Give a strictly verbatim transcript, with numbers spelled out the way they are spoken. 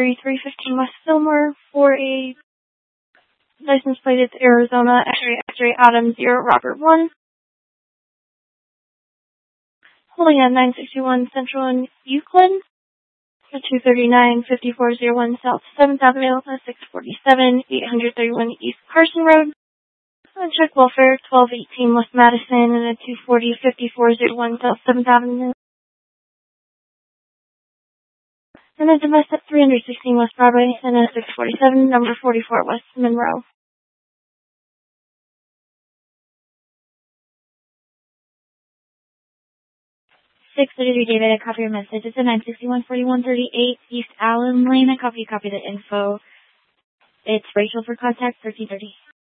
thirty-three fifteen West Fillmore for a license plate. It's Arizona X-ray X-ray Adam zero Robert one. Holding at nine sixty-one Central and Euclid. two thirty-nine fifty-four oh one South seventh Avenue, six forty-seven eight thirty-one East Carson Road. And check welfare, twelve eighteen West Madison, and a two forty fifty-four oh one South seventh Avenue. And a domestic three sixteen West Broadway, and a six forty-seven, number forty-four West Monroe. six thirty-three David, a copy of your message. It's a nine sixty-one forty-one thirty-eight East Allen Lane. A copy, copy the info. It's Rachel for contact, thirteen thirty.